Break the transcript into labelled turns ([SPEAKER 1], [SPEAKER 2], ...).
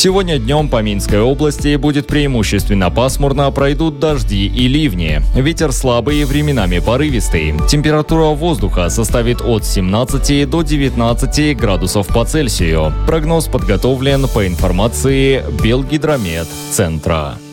[SPEAKER 1] Сегодня днем по Минской области будет преимущественно пасмурно, пройдут дожди и ливни. Ветер слабый, временами порывистый. Температура воздуха составит от 17 до 19 градусов по Цельсию. Прогноз подготовлен по информации Белгидромет-центра.